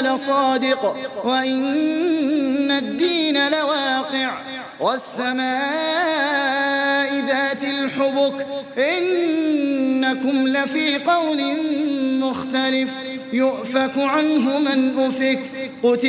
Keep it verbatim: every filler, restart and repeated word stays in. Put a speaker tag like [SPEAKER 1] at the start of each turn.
[SPEAKER 1] لصادق وإن الدين لواقع والسماء ذات الحبك إنكم لفي قول مختلف يؤفك عنه من أفك. قتل